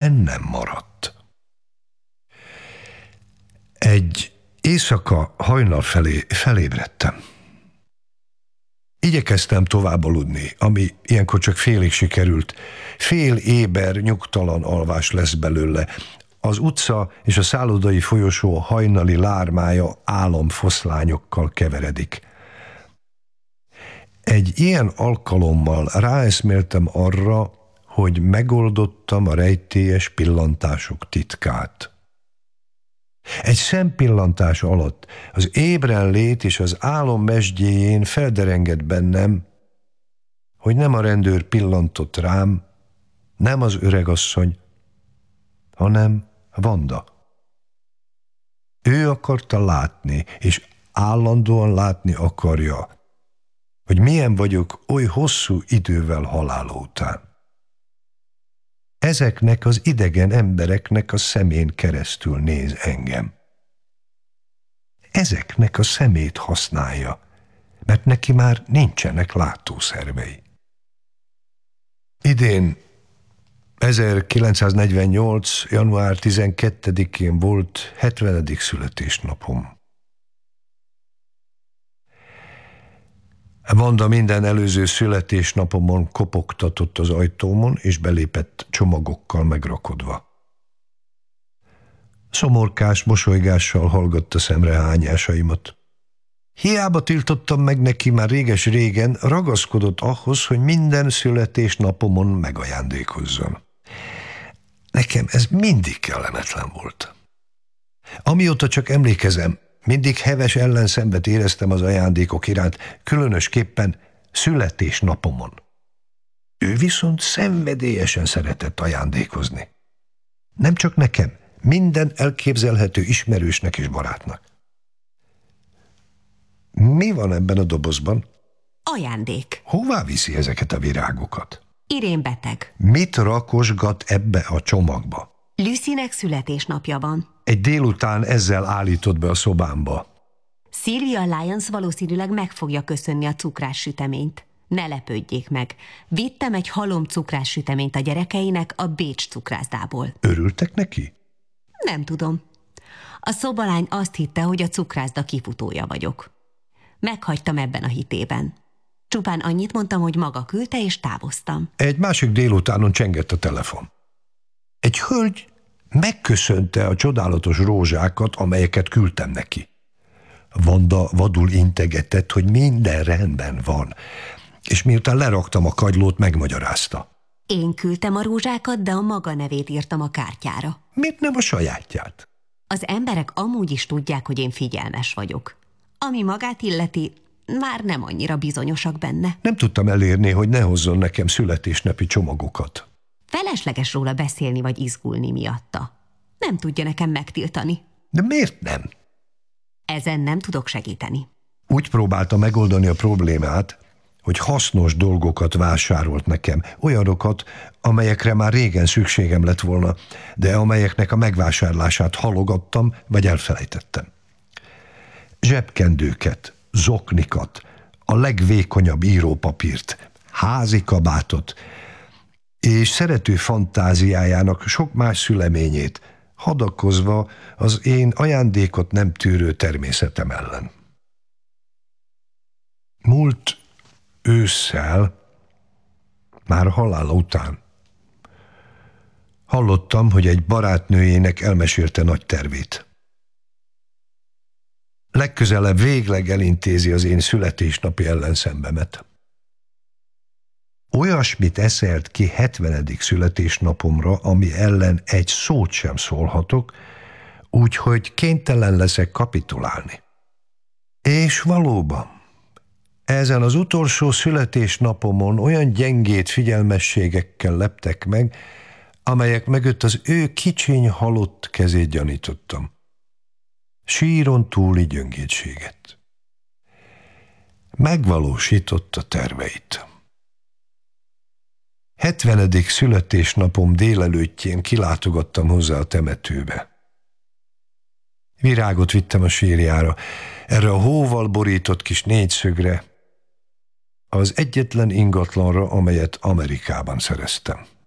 bennem maradt. Egy éjszaka hajnal felé felébredtem. Igyekeztem tovább aludni, ami ilyenkor csak félig sikerült. Fél éber, nyugtalan alvás lesz belőle. Az utca és a szállodai folyosó hajnali lármája álomfoszlányokkal keveredik. Egy ilyen alkalommal ráeszméltem arra, hogy megoldottam a rejtélyes pillantások titkát. Egy szempillantás alatt az ébren lét és az álom mesdjéjén felderengett bennem, hogy nem a rendőr pillantott rám, nem az öregasszony, hanem Vanda. Ő akarta látni, és állandóan látni akarja, hogy milyen vagyok oly hosszú idővel halála után. Ezeknek az idegen embereknek a szemén keresztül néz engem. Ezeknek a szemét használja, mert neki már nincsenek látószervei. Idén 1948. január 12-én volt 70. születésnapom. Vanda minden előző születésnapomon kopogtatott az ajtómon, és belépett csomagokkal megrakodva. Szomorkás mosolygással hallgatta szemrehányásaimat. Hiába tiltottam meg neki már réges-régen, ragaszkodott ahhoz, hogy minden születésnapomon megajándékozzon. Nekem ez mindig kellemetlen volt. Amióta csak emlékezem, mindig heves ellenszenvet éreztem az ajándékok iránt, különösképpen születésnapomon. Ő viszont szenvedélyesen szeretett ajándékozni. Nem csak nekem, minden elképzelhető ismerősnek és barátnak. Mi van ebben a dobozban? Ajándék. Hová viszi ezeket a virágokat? Irén beteg. Mit rakosgat ebbe a csomagba? Lucynek születésnapja van. Egy délután ezzel állított be a szobámba. Sylvia Lyons valószínűleg meg fogja köszönni a cukrás süteményt. Ne lepődjék meg. Vittem egy halom cukrás süteményt a gyerekeinek a Bécs cukrászdából. Örültek neki? Nem tudom. A szobalány azt hitte, hogy a cukrászda kifutója vagyok. Meghagytam ebben a hitében. Csupán annyit mondtam, hogy maga küldte, és távoztam. Egy másik délutánon csengett a telefon. Egy hölgy megköszönte a csodálatos rózsákat, amelyeket küldtem neki. Vanda vadul integetett, hogy minden rendben van, és miután leraktam a kagylót, megmagyarázta. Én küldtem a rózsákat, de a maga nevét írtam a kártyára. Miért nem a sajátját? Az emberek amúgy is tudják, hogy én figyelmes vagyok. Ami magát illeti, már nem annyira bizonyosak benne. Nem tudtam elérni, hogy ne hozzon nekem születésnapi csomagokat. Felesleges róla beszélni vagy izgulni miatta. Nem tudja nekem megtiltani. De miért nem? Ezen nem tudok segíteni. Úgy próbálta megoldani a problémát, hogy hasznos dolgokat vásárolt nekem, olyanokat, amelyekre már régen szükségem lett volna, de amelyeknek a megvásárlását halogattam, vagy elfelejtettem. Zsebkendőket, zoknikat, a legvékonyabb írópapírt, házi kabátot, és szerető fantáziájának sok más szüleményét, hadakozva az én ajándékot nem tűrő természetem ellen. Múlt ősszel, már halála után, hallottam, hogy egy barátnőjének elmesélte nagy tervét. Legközelebb végleg elintézi az én születésnapi ellenszenvemet. Olyasmit eszelt ki 70. születésnapomra, ami ellen egy szót sem szólhatok, úgyhogy kénytelen leszek kapitulálni. És valóban, ezen az utolsó születésnapomon olyan gyengéd figyelmességekkel leptek meg, amelyek mögött az ő kicsiny halott kezét gyanítottam. Síron túli gyöngétséget. Megvalósította terveit. 70. születésnapom délelőttjén kilátogattam hozzá a temetőbe. Virágot vittem a sírjára, erre a hóval borított kis négyszögre, az egyetlen ingatlanra, amelyet Amerikában szereztem.